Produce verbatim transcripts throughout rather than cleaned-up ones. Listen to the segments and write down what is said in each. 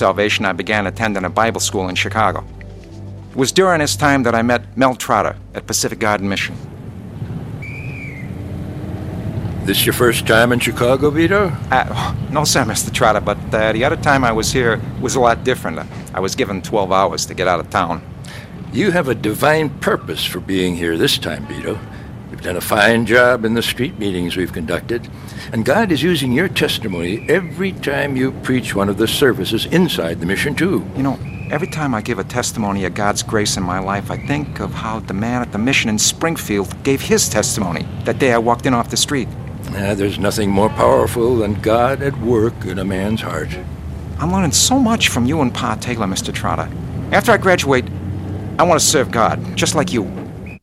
salvation, I began attending a Bible school in Chicago. It was during this time that I met Mel Trotter at Pacific Garden Mission. This your first time in Chicago, Vito? Uh, no, sir, Mister Trotter, but uh, the other time I was here was a lot different. I was given twelve hours to get out of town. You have a divine purpose for being here this time, Vito. You've done a fine job in the street meetings we've conducted, and God is using your testimony every time you preach one of the services inside the mission, too. You know, every time I give a testimony of God's grace in my life, I think of how the man at the mission in Springfield gave his testimony that day I walked in off the street. Uh, there's nothing more powerful than God at work in a man's heart. I'm learning so much from you and Pa Taylor, Mister Trotter. After I graduate, I want to serve God, just like you.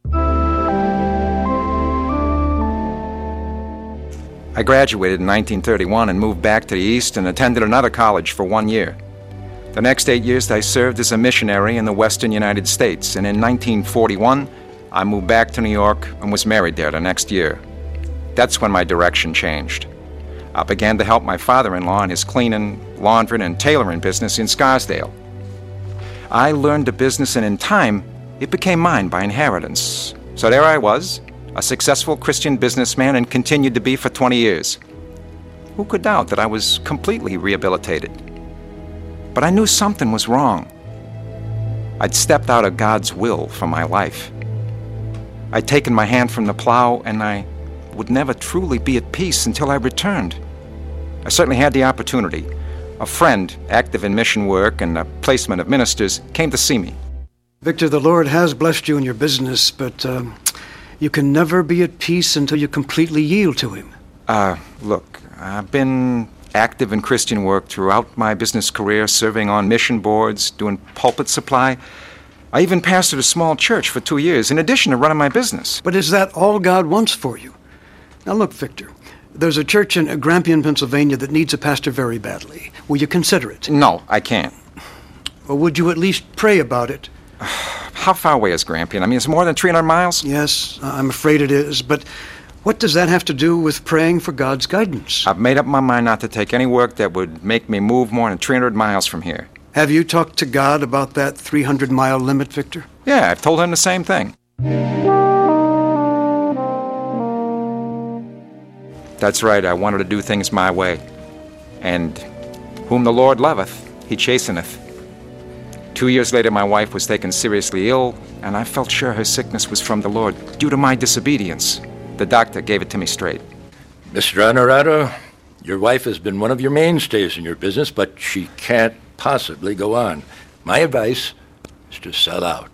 I graduated in nineteen thirty-one and moved back to the East and attended another college for one year. The next eight years, I served as a missionary in the western United States, and in nineteen forty-one, I moved back to New York and was married there the next year. That's when my direction changed. I began to help my father-in-law in his cleaning, laundering, and tailoring business in Scarsdale. I learned the business, and in time, it became mine by inheritance. So there I was, a successful Christian businessman, and continued to be for twenty years. Who could doubt that I was completely rehabilitated? But I knew something was wrong. I'd stepped out of God's will for my life. I'd taken my hand from the plow, and I would never truly be at peace until I returned. I certainly had the opportunity. A friend, active in mission work and the placement of ministers, came to see me. Victor, the Lord has blessed you in your business, but um, you can never be at peace until you completely yield to Him. Uh, look, I've been active in Christian work throughout my business career, serving on mission boards, doing pulpit supply. I even pastored a small church for two years, in addition to running my business. But is that all God wants for you? Now look, Victor, there's a church in Grampian, Pennsylvania that needs a pastor very badly. Will you consider it? No, I can't. Or would you at least pray about it? How far away is Grampian? I mean, it's more than three hundred miles? Yes, I'm afraid it is, but what does that have to do with praying for God's guidance? I've made up my mind not to take any work that would make me move more than three hundred miles from here. Have you talked to God about that three hundred mile limit, Victor? Yeah, I've told him the same thing. That's right, I wanted to do things my way. And whom the Lord loveth, he chasteneth. Two years later, my wife was taken seriously ill, and I felt sure her sickness was from the Lord due to my disobedience. The doctor gave it to me straight. Mister Honorato, your wife has been one of your mainstays in your business, but she can't possibly go on. My advice is to sell out.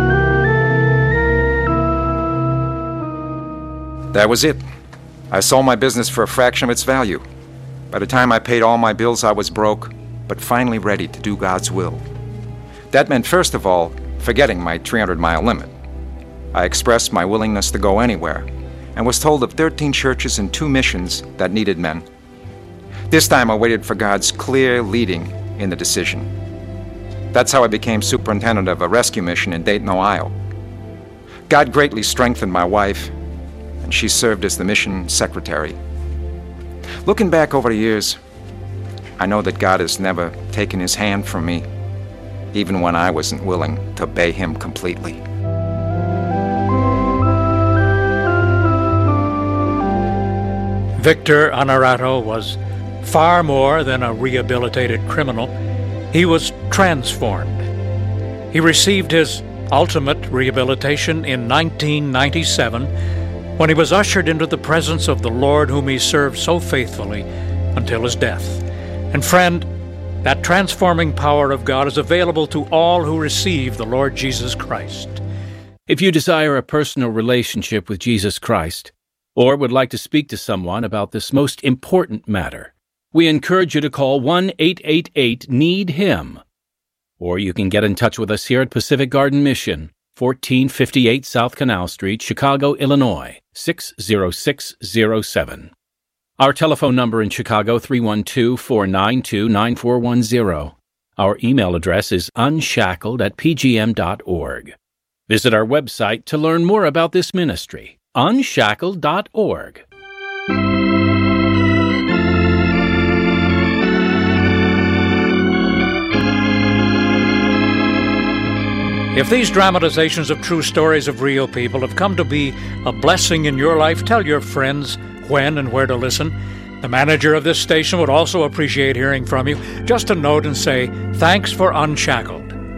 That was it. I sold my business for a fraction of its value. By the time I paid all my bills, I was broke, but finally ready to do God's will. That meant, first of all, forgetting my three hundred mile limit. I expressed my willingness to go anywhere, and was told of thirteen churches and two missions that needed men. This time I waited for God's clear leading in the decision. That's how I became superintendent of a rescue mission in Dayton, Ohio. God greatly strengthened my wife, and she served as the mission secretary. Looking back over the years, I know that God has never taken his hand from me, even when I wasn't willing to obey him completely. Victor Honorato was far more than a rehabilitated criminal. He was transformed. He received his ultimate rehabilitation in nineteen ninety-seven when he was ushered into the presence of the Lord whom he served so faithfully until his death. And friend, that transforming power of God is available to all who receive the Lord Jesus Christ. If you desire a personal relationship with Jesus Christ, or would like to speak to someone about this most important matter, we encourage you to call one eight eight eight need him. Or you can get in touch with us here at Pacific Garden Mission, fourteen fifty-eight South Canal Street, Chicago, Illinois, six zero six zero seven. Our telephone number in Chicago, three one two, four nine two, nine four one zero. Our email address is unshackled at p g m dot org. Visit our website to learn more about this ministry, unshackled dot org. If these dramatizations of true stories of real people have come to be a blessing in your life, tell your friends when and where to listen. The manager of this station would also appreciate hearing from you. Just a note and say, thanks for Unshackled.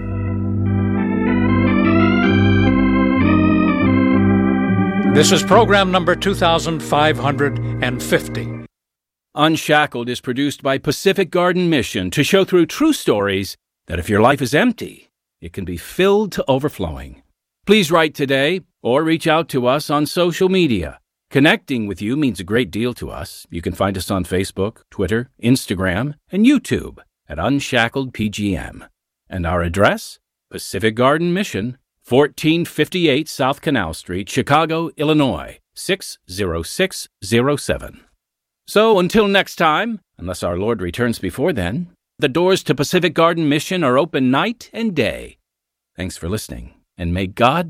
This is program number two thousand five hundred fifty. Unshackled is produced by Pacific Garden Mission to show through true stories that if your life is empty, it can be filled to overflowing. Please write today or reach out to us on social media. Connecting with you means a great deal to us. You can find us on Facebook, Twitter, Instagram, and YouTube at Unshackled P G M. And our address? Pacific Garden Mission, fourteen fifty-eight South Canal Street, Chicago, Illinois, six zero six zero seven. So until next time, unless our Lord returns before then, the doors to Pacific Garden Mission are open night and day. Thanks for listening, and may God